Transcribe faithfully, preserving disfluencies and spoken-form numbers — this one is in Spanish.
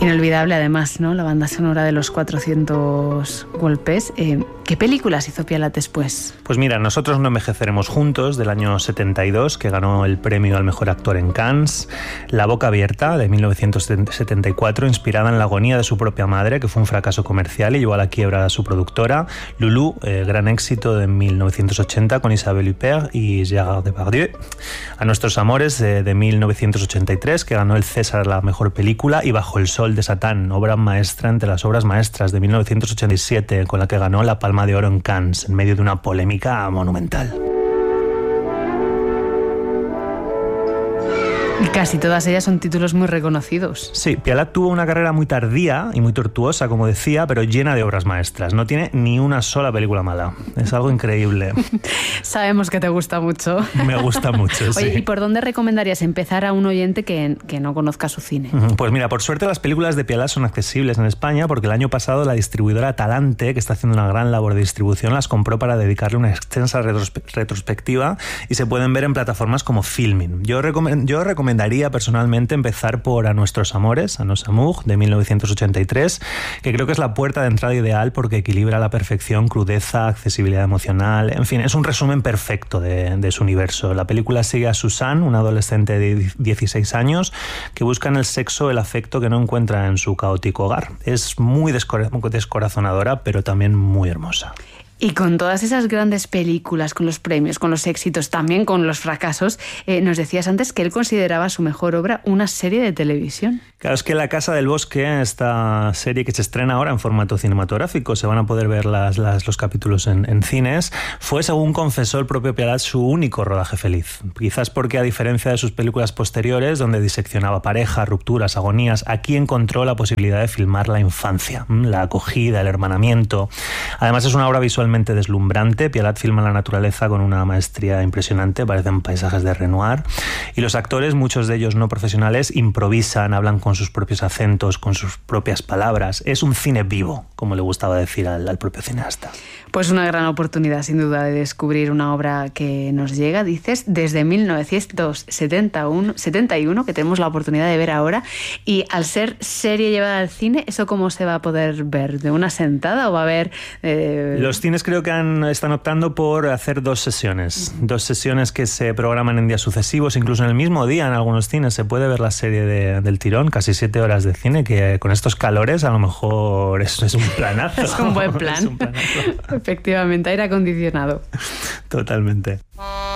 Inolvidable además, ¿no? La banda sonora de los cuatrocientos golpes. Eh, ¿Qué películas hizo Pialat después? Pues mira, Nosotros no envejeceremos juntos, del año setenta y dos, que ganó el premio al mejor actor en Cannes. La boca abierta, de mil novecientos setenta y cuatro, inspirada en la agonía de su propia madre, que fue un fracaso comercial y llevó a la quiebra a su productora. Lulu, eh, gran éxito de mil novecientos ochenta con Isabelle Huppert y Gérard Depardieu. A nuestros amores, eh, de mil novecientos ochenta y tres, que ganó el César a la mejor película. Y Bajo el sol de Satán, obra maestra entre las obras maestras, de mil novecientos ochenta y siete, con la que ganó la Palma de Oro en Cannes, en medio de una polémica monumental. Y casi todas ellas son títulos muy reconocidos. Sí, Pialat tuvo una carrera muy tardía y muy tortuosa, como decía, pero llena de obras maestras. No tiene ni una sola película mala. Es algo increíble. Sabemos que te gusta mucho. Me gusta mucho, sí. Oye, ¿y por dónde recomendarías empezar a un oyente que, que no conozca su cine? Pues mira, por suerte las películas de Pialat son accesibles en España, porque el año pasado la distribuidora Talante, que está haciendo una gran labor de distribución, las compró para dedicarle una extensa retrospe- retrospectiva y se pueden ver en plataformas como Filmin. Yo, recom- yo recomendaría personalmente empezar por A nuestros amores, A nos amours, de mil novecientos ochenta y tres, que creo que es la puerta de entrada ideal porque equilibra a la perfección crudeza, accesibilidad emocional, en fin, es un resumen perfecto de, de su universo. La película sigue a Susan, una adolescente de dieciséis años que busca en el sexo el afecto que no encuentra en su caótico hogar. Es muy descora- descorazonadora, pero también muy hermosa. Y con todas esas grandes películas, con los premios, con los éxitos, también con los fracasos, eh, nos decías antes que él consideraba su mejor obra una serie de televisión. Claro, es que La Casa del Bosque, esta serie que se estrena ahora en formato cinematográfico, se van a poder ver las, las, los capítulos en, en cines, fue, según confesó el propio Pialat, su único rodaje feliz. Quizás porque, a diferencia de sus películas posteriores, donde diseccionaba parejas, rupturas, agonías, aquí encontró la posibilidad de filmar la infancia, la acogida, el hermanamiento. Además, es una obra visual deslumbrante. Pialat filma la naturaleza con una maestría impresionante, parecen paisajes de Renoir, y los actores, muchos de ellos no profesionales, improvisan, hablan con sus propios acentos, con sus propias palabras. Es un cine vivo, como le gustaba decir al, al propio cineasta. Pues una gran oportunidad, sin duda, de descubrir una obra que nos llega, dices, desde mil novecientos setenta y uno, que tenemos la oportunidad de ver ahora, y al ser serie llevada al cine, ¿eso cómo se va a poder ver? ¿De una sentada o va a haber...? Eh... Los cines creo que han, están optando por hacer dos sesiones, uh-huh. dos sesiones que se programan en días sucesivos, incluso en el mismo día en algunos cines se puede ver la serie de, del tirón, casi siete horas de cine, que con estos calores a lo mejor es, es un planazo. Es un buen plan. Es un planazo. Efectivamente, aire acondicionado. Totalmente.